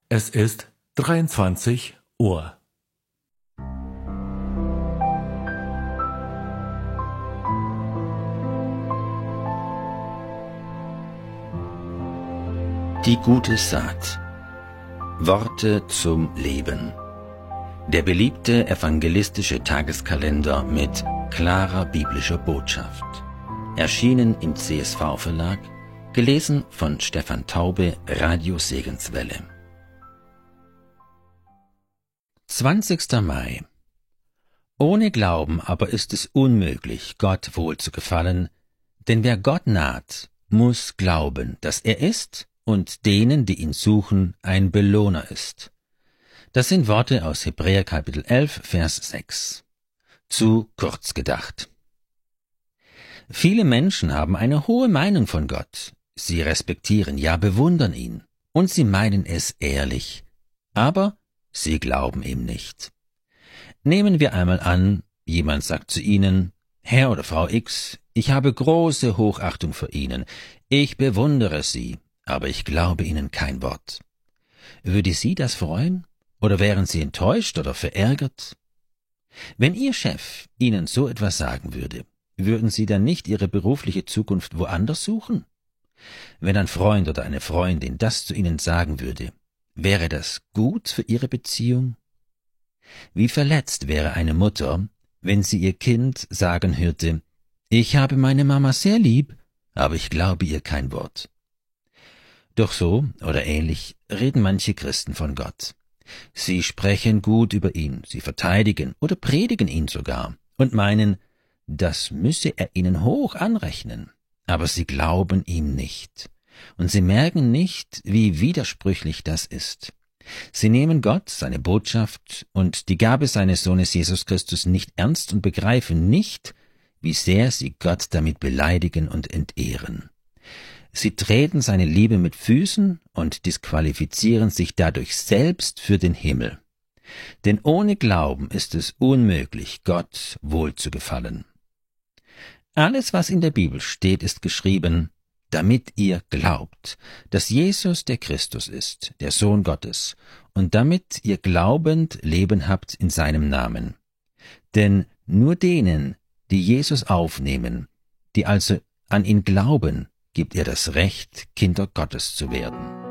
Es ist 23 Uhr. Die gute Saat. Worte zum Leben. Der beliebte evangelistische Tageskalender mit klarer biblischer Botschaft. Erschienen im CSV-Verlag, gelesen von Stefan Taube, Radio Segenswelle. 20. Mai. Ohne Glauben aber ist es unmöglich, Gott wohlzugefallen, denn wer Gott naht, muss glauben, dass er ist und denen, die ihn suchen, ein Belohner ist. Das sind Worte aus Hebräer Kapitel 11, Vers 6. Zu kurz gedacht. Viele Menschen haben eine hohe Meinung von Gott. Sie respektieren, ja bewundern ihn. Und sie meinen es ehrlich. Aber sie glauben ihm nicht. Nehmen wir einmal an, jemand sagt zu Ihnen: Herr oder Frau X, ich habe große Hochachtung für Ihnen. Ich bewundere Sie, aber ich glaube Ihnen kein Wort. Würde Sie das freuen? Oder wären Sie enttäuscht oder verärgert? Wenn Ihr Chef Ihnen so etwas sagen würde, würden Sie dann nicht Ihre berufliche Zukunft woanders suchen? Wenn ein Freund oder eine Freundin das zu Ihnen sagen würde, wäre das gut für Ihre Beziehung? Wie verletzt wäre eine Mutter, wenn sie ihr Kind sagen hörte: Ich habe meine Mama sehr lieb, aber ich glaube ihr kein Wort. Doch so oder ähnlich reden manche Christen von Gott. Sie sprechen gut über ihn, sie verteidigen oder predigen ihn sogar und meinen, das müsse er ihnen hoch anrechnen. Aber sie glauben ihm nicht. Und sie merken nicht, wie widersprüchlich das ist. Sie nehmen Gott, seine Botschaft und die Gabe seines Sohnes Jesus Christus nicht ernst und begreifen nicht, wie sehr sie Gott damit beleidigen und entehren. Sie treten seine Liebe mit Füßen und disqualifizieren sich dadurch selbst für den Himmel. Denn ohne Glauben ist es unmöglich, Gott wohlzugefallen. Alles, was in der Bibel steht, ist geschrieben, damit ihr glaubt, dass Jesus der Christus ist, der Sohn Gottes, und damit ihr glaubend Leben habt in seinem Namen. Denn nur denen, die Jesus aufnehmen, die also an ihn glauben, gibt er das Recht, Kinder Gottes zu werden.